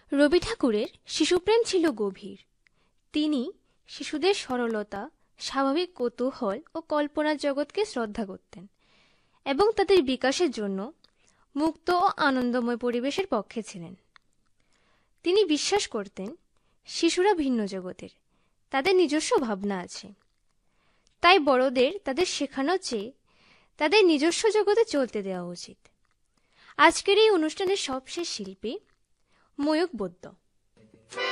রবি ঠাকুরের শিশুপ্রেম ছিল গভীর। তিনি শিশুদের সরলতা, স্বাভাবিক কৌতূহল ও কল্পনার জগৎকে শ্রদ্ধা করতেন এবং তাদের বিকাশের জন্য মুক্ত ও আনন্দময় পরিবেশের পক্ষে ছিলেন। তিনি বিশ্বাস করতেন শিশুরা ভিন্ন জগতের, তাদের নিজস্ব ভাবনা আছে, তাই বড়দের তাদের শেখানোর চেয়ে তাদের নিজস্ব জগতে চলতে দেওয়া উচিত। আজকের এই অনুষ্ঠানের সবশেষ শিল্পী ময়ূক বৈদ্য।